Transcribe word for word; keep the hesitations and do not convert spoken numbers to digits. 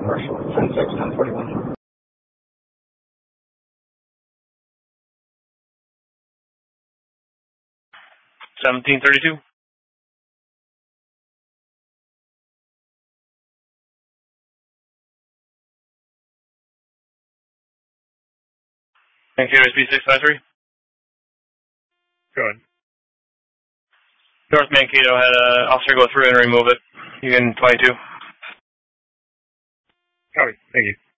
commercial, ten six, ten forty-one. seventeen thirty-two. Mankato B six five three. Go ahead. North Mankato had an officer go through and remove it. You can twenty-two. Copy. Thank you.